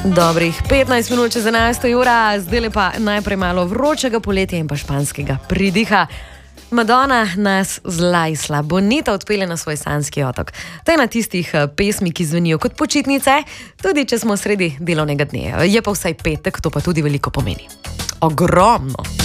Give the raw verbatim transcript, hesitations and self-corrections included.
Dobrih petnajst minut čez enajsto ura, zdaj pa najprej malo vročega poletja in pa španskega pridiha. Madonna nas zlajsla, Bonita odpelje na svoj sanski otok. To je na tistih pesmi, ki zvenijo kot počitnice, tudi če smo sredi delovnega dne. Je pa vsaj petek, to pa tudi veliko pomeni. Ogromno.